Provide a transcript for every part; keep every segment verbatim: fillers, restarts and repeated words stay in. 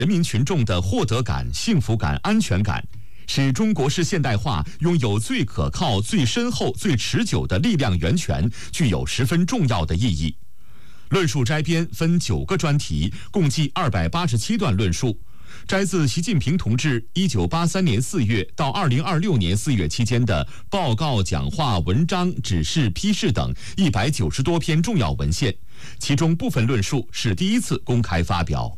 人民群众的获得感、幸福感、安全感，使中国式现代化拥有最可靠、最深厚、最持久的力量源泉，具有十分重要的意义。论述摘编分九个专题，共计二百八十七段论述，摘自习近平同志一九八三年四月到二零二六年四月期间的报告、讲话、文章、指示、批示等一百九十多篇重要文献，其中部分论述是第一次公开发表。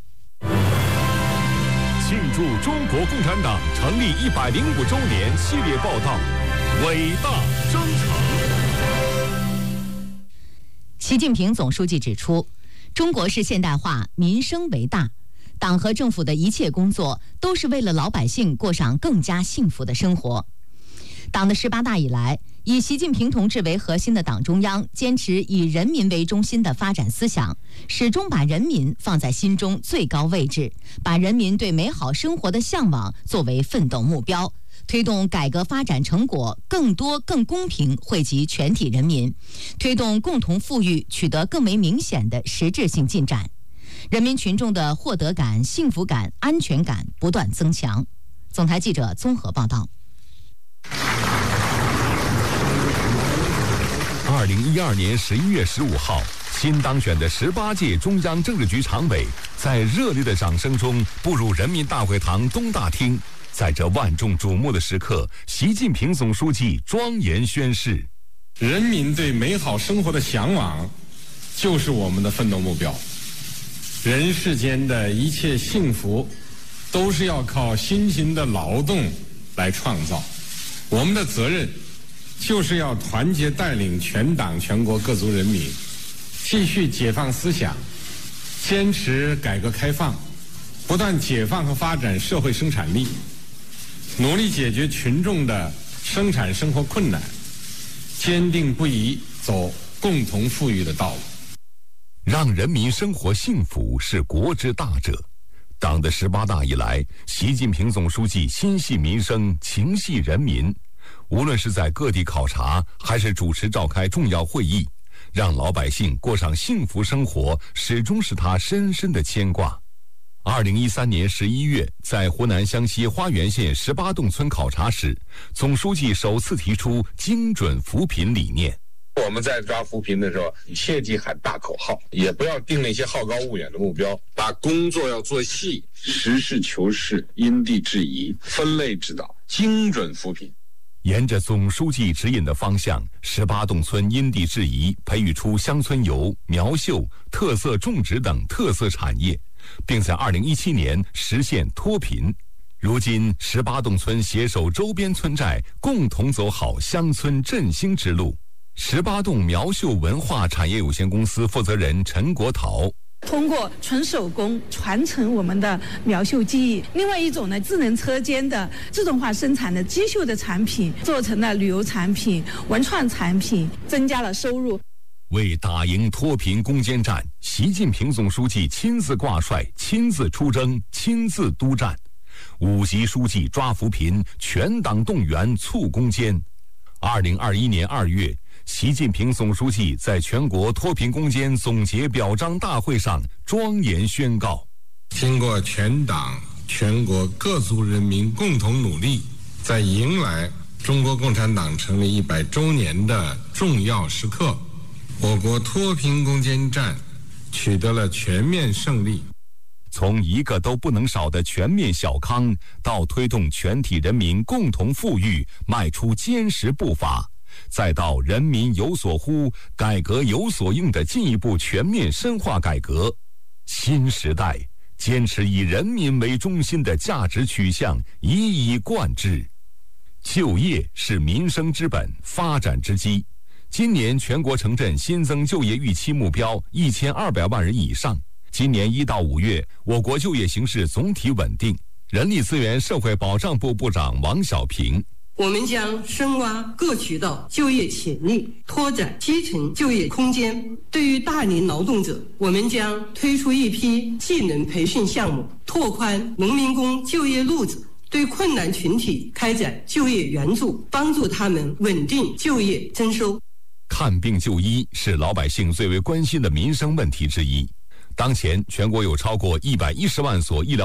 庆祝中国共产党成立一百零五周年系列报道，伟大征程。 习近平总书记指出，中国式现代化民生为大，党和政府的一切工作都是为了老百姓过上更加幸福的生活。党的十八大以来，以习近平同志为核心的党中央坚持以人民为中心的发展思想，始终把人民放在心中最高位置，把人民对美好生活的向往作为奋斗目标，推动改革发展成果更多更公平惠及全体人民，推动共同富裕取得更为明显的实质性进展，人民群众的获得感、幸福感、安全感不断增强。总台记者综合报道。 二零一二年十一月十五号，新当选的十八届中央政治局常委在热烈的掌声中步入人民大会堂东大厅。在这万众瞩目的时刻，习近平总书记庄严宣誓： 人民对美好生活的向往，就是我们的奋斗目标。人世间的一切幸福，都是要靠辛勤的劳动来创造。我们的责任就是要团结带领全党全国各族人民，继续解放思想，坚持改革开放，不断解放和发展社会生产力，努力解决群众的生产生活困难，坚定不移走共同富裕的道路。 让人民生活幸福是国之大者。党的十八大以来，习近平总书记心系民生，情系人民。无论是在各地考察，还是主持召开重要会议，让老百姓过上幸福生活，始终是他深深的牵挂。二零一三年十一月，在湖南湘西花园县十八洞村考察时，总书记首次提出精准扶贫理念。 我们在抓扶贫的时候，切忌喊大口号，也不要定那些好高骛远的目标，把工作要做细，实事求是，因地制宜，分类指导，精准扶贫。 沿着总书记指引的方向，十八洞村因地制宜培育出乡村游、苗绣、特色种植等特色产业，并在二零一七年实现脱贫。如今，十八洞村携手周边村寨，共同走好乡村振兴之路。十八洞苗绣文化产业有限公司负责人陈国陶： 通过纯手工传承我们的苗绣技艺，另外一种呢，智能车间的自动化生产的机绣的产品，做成了旅游产品、文创产品，增加了收入。 为打赢脱贫攻坚战，习近平总书记亲自挂帅、亲自出征、亲自督战。五级书记抓扶贫，全党动员促攻坚。二零二一年二月，习近平总书记在全国脱贫攻坚总结表彰大会上庄严宣告： 经过全党全国各族人民共同努力，在迎来中国共产党成立一百周年的重要时刻，我国脱贫攻坚战取得了全面胜利。 从一个都不能少的全面小康，到推动全体人民共同富裕迈出坚实步伐，再到人民有所呼、改革有所应的进一步全面深化改革，新时代坚持以人民为中心的价值取向一以贯之。就业是民生之本、发展之基。今年全国城镇新增就业预期目标一千二百万人以上。今年一到五月，我国就业形势总体稳定。人力资源社会保障部部长王小平： 我们将深挖各渠道就业潜力，拓展基层就业空间。对于大龄劳动者，我们将推出一批技能培训项目，拓宽农民工就业路子，对困难群体开展就业援助，帮助他们稳定就业增收。 看病就医是老百姓最为关心的民生问题之一。 当前全国有超过一百一十万所医疗